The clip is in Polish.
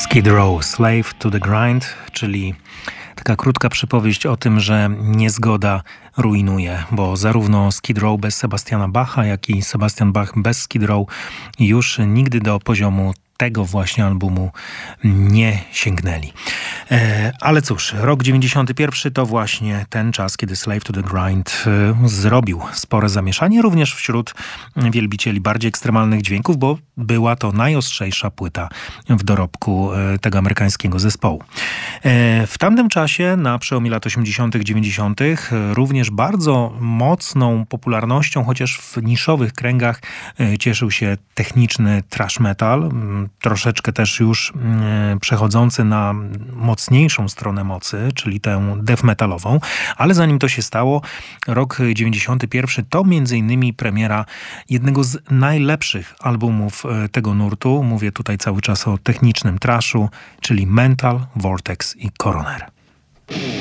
Skid Row, Slave to the Grind, czyli taka krótka przypowieść o tym, że niezgoda rujnuje, bo zarówno Skid Row bez Sebastiana Bacha, jak i Sebastian Bach bez Skid Row już nigdy do poziomu tego właśnie albumu nie sięgnęli. Ale cóż, rok 91 to właśnie ten czas, kiedy Slave to the Grind zrobił spore zamieszanie, również wśród wielbicieli bardziej ekstremalnych dźwięków, bo była to najostrzejsza płyta w dorobku tego amerykańskiego zespołu. W tamtym czasie, na przełomie lat 80., 90., również bardzo mocną popularnością, chociaż w niszowych kręgach, cieszył się techniczny thrash metal, troszeczkę też już przechodzący na mocniejszą stronę mocy, czyli tę death metalową, ale zanim to się stało, rok 91 to m.in. premiera jednego z najlepszych albumów tego nurtu. Mówię tutaj cały czas o technicznym thrashu, czyli Mental, Vortex i Coroner.